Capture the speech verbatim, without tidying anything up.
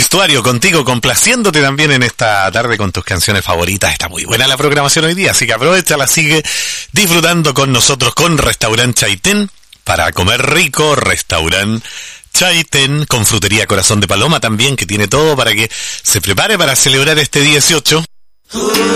vestuario contigo, complaciéndote también en esta tarde con tus canciones favoritas. Está muy buena la programación hoy día, así que aprovechala, sigue disfrutando con nosotros con Restaurant Chaitén para comer rico. Restaurant Chaitén con frutería Corazón de Paloma también, que tiene todo para que se prepare para celebrar este dieciocho.